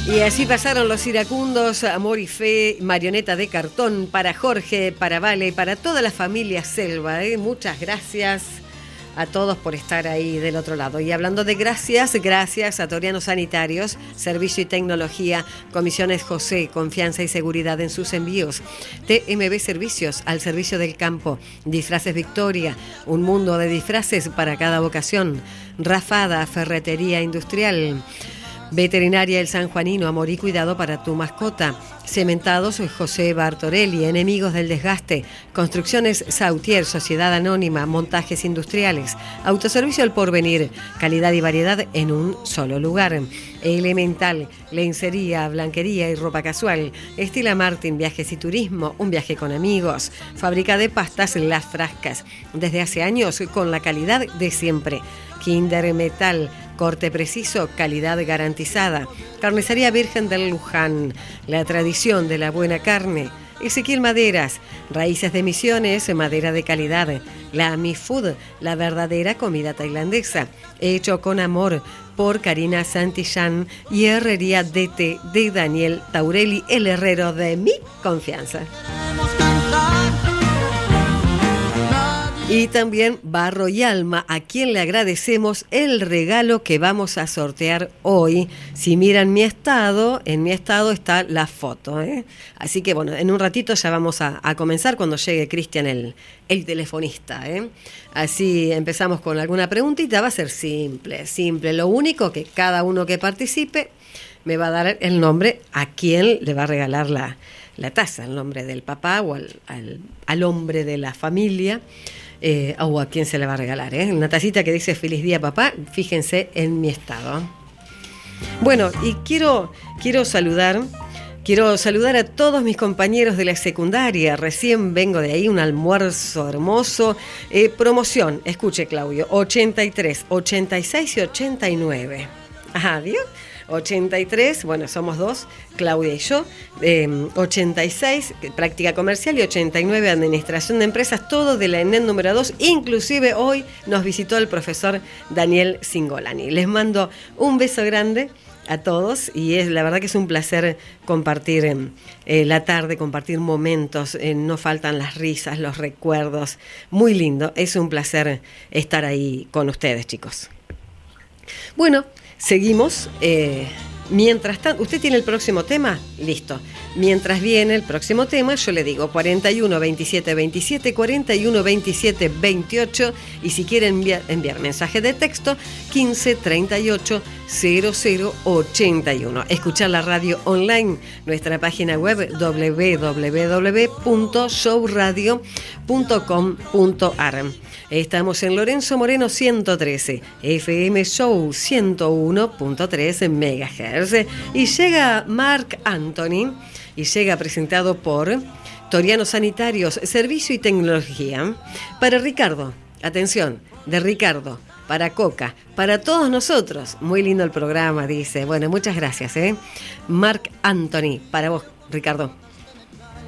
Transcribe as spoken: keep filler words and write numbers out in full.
Y así pasaron los iracundos, Amor y Fe, Marioneta de Cartón, para Jorge, para Vale, para toda la familia Selva. ¿eh? Muchas gracias a todos por estar ahí del otro lado. Y hablando de gracias, gracias a Toriano Sanitarios, Servicio y Tecnología, Comisiones José, confianza y seguridad en sus envíos. T M B Servicios, al servicio del campo. Disfraces Victoria, un mundo de disfraces para cada ocasión. Rafada, Ferretería Industrial. Veterinaria El San Juanino, amor y cuidado para tu mascota. Cementados José Bartorelli, enemigos del desgaste. Construcciones Sautier, Sociedad Anónima, montajes industriales. Autoservicio El Porvenir, calidad y variedad en un solo lugar. Elemental, lencería, blanquería y ropa casual. Estila Martin, viajes y turismo, un viaje con amigos. Fábrica de pastas Las Frascas, desde hace años con la calidad de siempre. Kinder Metal, corte preciso, calidad garantizada. Carnicería Virgen del Luján, la tradición de la buena carne. Ezequiel Maderas, raíces de Misiones, madera de calidad. La Ami Food, la verdadera comida tailandesa. Hecho con amor por Karina Santillán y Herrería D T de Daniel Taurelli, el herrero de mi confianza. Y también Barro y Alma, a quien le agradecemos el regalo que vamos a sortear hoy. Si miran mi estado, en mi estado está la foto, ¿eh? Así que bueno, en un ratito ya vamos a, a comenzar cuando llegue Cristian, el, el telefonista, ¿eh? Así empezamos con alguna preguntita, va a ser simple, simple. Lo único que cada uno que participe me va a dar el nombre a quien le va a regalar la, la taza, el nombre del papá o al, al, al hombre de la familia. Eh, o a quién se le va a regalar, ¿eh? Una tacita que dice feliz día papá, fíjense en mi estado. Bueno, y quiero, quiero saludar, quiero saludar a todos mis compañeros de la secundaria. Recién vengo de ahí, un almuerzo hermoso. Eh, promoción, escuche Claudio, ochenta y tres, ochenta y seis y ochenta y nueve. Ajá, ¿vio? ochenta y tres, bueno, somos dos, Claudia y yo, eh, ochenta y seis, práctica comercial, y ochenta y nueve, administración de empresas, todo de la ENED número dos, inclusive hoy nos visitó el profesor Daniel Singolani. Les mando un beso grande a todos y es la verdad que es un placer compartir eh, la tarde, compartir momentos, eh, no faltan las risas, los recuerdos, muy lindo, es un placer estar ahí con ustedes, chicos. Bueno, seguimos. Eh, mientras tanto, ¿usted tiene el próximo tema? Listo. Mientras viene el próximo tema, yo le digo cuarenta y uno, veintisiete, veintisiete, cuarenta y uno, veintisiete, veintiocho. Y si quiere enviar, enviar mensaje de texto, quince, treinta y ocho, cero cero, ochenta y uno. Escuchar la radio online, nuestra página web doble u doble u doble u punto show radio punto com punto a r. Estamos en Lorenzo Moreno ciento trece, F M Show ciento uno punto tres megahertz. Y llega Marc Anthony y llega presentado por Toriano Sanitarios, Servicio y Tecnología. Para Ricardo, atención, de Ricardo, para Coca, para todos nosotros. Muy lindo el programa, dice. Bueno, muchas gracias, ¿eh? Marc Anthony, para vos, Ricardo.